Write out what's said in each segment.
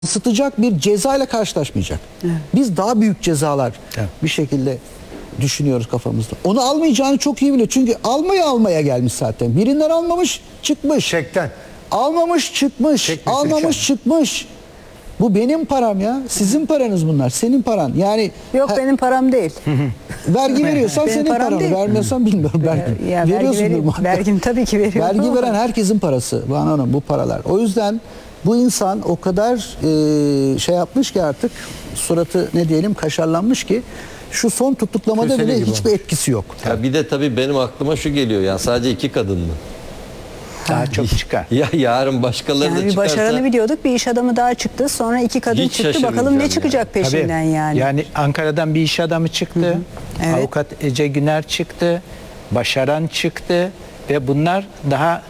yansıtacak bir cezayla karşılaşmayacak. Evet. Biz daha büyük cezalar bir şekilde düşünüyoruz kafamızda. Onu almayacağını çok iyi biliyor. Çünkü almaya gelmiş zaten. Birinden almamış, çıkmış. Çekten. Almamış, çıkmış. Çekmesi Almamış, düşen. çıkmış. Bu benim param ya. Sizin paranız bunlar. Senin paran. Yani yok benim param değil. vergi veriyorsan Benim senin param paranı. değil. Vermiyorsan bilmiyorum. Ya Veriyorsundur. vergim tabii ki veriyorum. Vergi veren herkesin parası. Bana Hanım, bu paralar. O yüzden bu insan o kadar şey yapmış ki artık suratı ne diyelim kaşarlanmış ki şu son tutuklamada Kösele bile gibi hiçbir etkisi yok. Ya bir de tabii benim aklıma şu geliyor ya, sadece 2 kadın mı? Daha çok çıkar. Ya yarın başkaları Yani da bir çıkarsa başarını biliyorduk. Bir iş adamı daha çıktı. Sonra 2 kadın Hiç çıktı. şaşırmayacağım Bakalım ne yani. çıkacak peşinden yani. Yani Ankara'dan bir iş adamı çıktı. Evet. Avukat Ece Güner çıktı. Başaran çıktı. Ve bunlar daha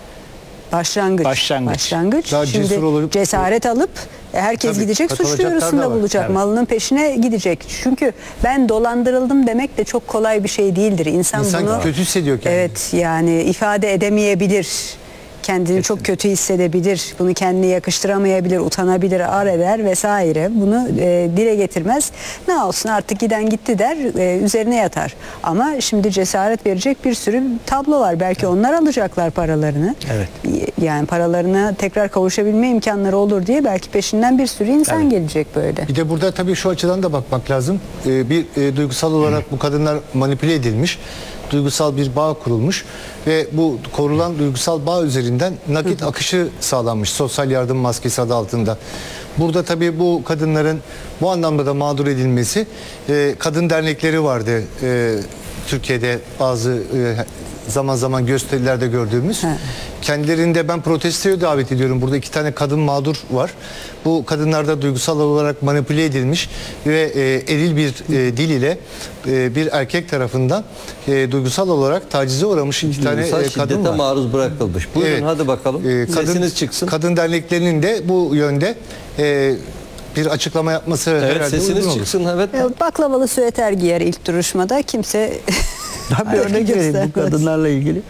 Başlangıç. Daha Şimdi cesur olup- cesaret alıp herkes Tabii, gidecek, suç katılacaklar duyurusunda da var. bulacak. Evet. Malının peşine gidecek. Çünkü ben dolandırıldım demek de çok kolay bir şey değildir. İnsan bunu kötü hissediyor kendini. evet yani ifade edemeyebilir. Kendini çok kötü hissedebilir. Bunu kendine yakıştıramayabilir, utanabilir, ar eder vesaire. Bunu dile getirmez. Ne olsun artık giden gitti der, üzerine yatar. Ama şimdi cesaret verecek bir sürü tablo var. Belki onlar alacaklar paralarını. Evet. Yani paralarına tekrar kavuşabilme imkanları olur diye belki peşinden bir sürü insan gelecek böyle. Bir de burada tabii şu açıdan da bakmak lazım. Duygusal olarak bu kadınlar manipüle edilmiş. Duygusal bir bağ kurulmuş ve bu korulan duygusal bağ üzerinden nakit akışı sağlanmış sosyal yardım maskesi adı altında. Burada tabii bu kadınların bu anlamda da mağdur edilmesi, kadın dernekleri vardı Türkiye'de bazı zaman zaman gösterilerde gördüğümüz. Kendilerinde ben protestoya davet ediyorum. Burada 2 tane kadın mağdur var. Bu kadınlar da duygusal olarak manipüle edilmiş ve eril bir dil ile bir erkek tarafından duygusal olarak tacize uğramış 2 tane duygusal kadın şiddete var. maruz bırakılmış. Buyurun Evet. hadi bakalım. Sesiniz çıksın. Kadın derneklerinin de bu yönde bir açıklama yapması Evet, herhalde uygun sesiniz olur. çıksın. Evet. Baklavalı süeter giyer ilk duruşmada. Kimse Ben bir örnek vereyim bu göstermez. kadınlarla ilgili.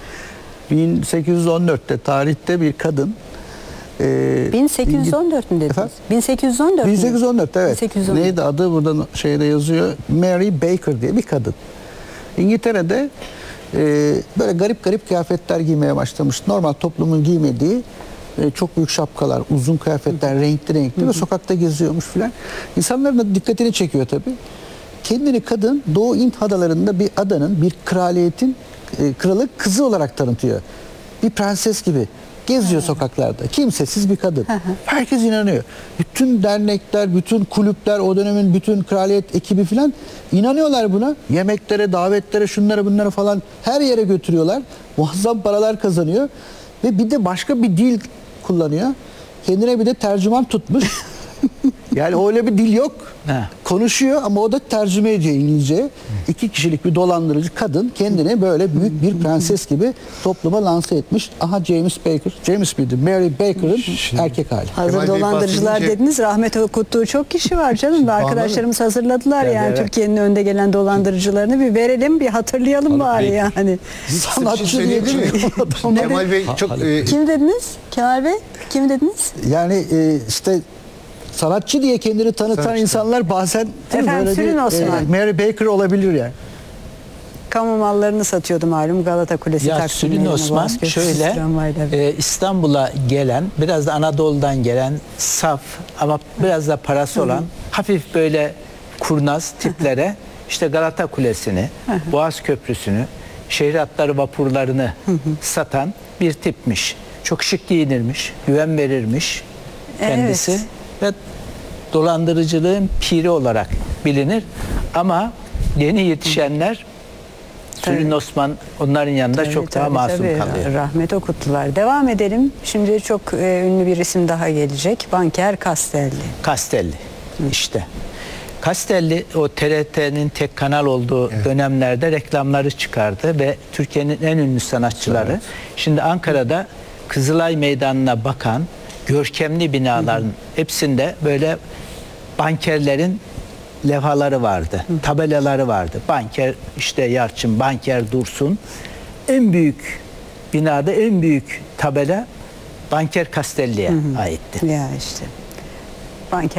1814'te tarihte bir kadın 1814 mü dediniz? Efendim? 1814 mü? 1814 evet. 1814. Neydi adı burada şeyde yazıyor. Mary Baker diye bir kadın. İngiltere'de böyle garip garip kıyafetler giymeye başlamış. Normal toplumun giymediği çok büyük şapkalar, uzun kıyafetler, renkli renkli ve sokakta geziyormuş filan. İnsanların da dikkatini çekiyor tabii. Kendini kadın Doğu Hint adalarında bir adanın, bir kraliyetin kralı kızı olarak tanıtıyor. Bir prenses gibi. Geziyor sokaklarda. Kimsesiz bir kadın. Herkes inanıyor. Bütün dernekler, bütün kulüpler, o dönemin bütün kraliyet ekibi falan inanıyorlar buna. Yemeklere, davetlere, şunlara bunlara falan her yere götürüyorlar. Muazzam paralar kazanıyor. Ve bir de başka bir dil kullanıyor. Kendine bir de tercüman tutmuş. Yani öyle bir dil yok. Ha. Konuşuyor ama o da tercüme ediyor İngilizce. 2 kişilik bir dolandırıcı kadın kendini böyle büyük bir prenses gibi topluma lanse etmiş. Aha James Baker. James miydi? Mary Baker'ın erkek hali. Hazır Kemal Bey dolandırıcılar bahsedince- dediniz. Rahmet okuttuğu çok kişi var canım. Ve arkadaşlarımız hazırladılar Evet, yani evet. Türkiye'nin önde gelen dolandırıcılarını bir verelim, bir hatırlayalım bari peki. yani. Sanatçı diye Söyleyebilir miyim? adam. Kemal Bey çok Kim dediniz? Kemal Bey? Kim dediniz? Yani işte sanatçı diye kendini tanıtan Sanatçı. insanlar bazen değil mi, Efendim, böyle Sülün Osman. Mary Baker olabilir yani. Kamu mallarını satıyordu malum Galata Kulesi Ya Taksim Sülün Meydanı, Osman Boğaz Köprüsü, şöyle tramvayla. İstanbul'a gelen, biraz da Anadolu'dan gelen saf ama biraz da parası olan hafif böyle kurnaz tiplere işte Galata Kulesi'ni, Boğaz Köprüsü'nü, şehir hatları vapurlarını satan bir tipmiş. Çok şık giyinirmiş, güven verirmiş kendisi ve dolandırıcılığın piri olarak bilinir. Ama yeni yetişenler Sülün Osman onların yanında çok daha masum kalıyor. Rahmet okuttular. Devam edelim. Şimdi çok ünlü bir isim daha gelecek. Banker Castelli. Castelli işte. Castelli o TRT'nin tek kanal olduğu dönemlerde reklamları çıkardı ve Türkiye'nin en ünlü sanatçıları. Şimdi Ankara'da Kızılay Meydanı'na bakan görkemli binaların hepsinde böyle bankerlerin levhaları vardı, tabelaları vardı. Banker işte Yarçın, banker Dursun. En büyük binada en büyük tabela Banker Castelli'ye aitti. Ya işte. banker.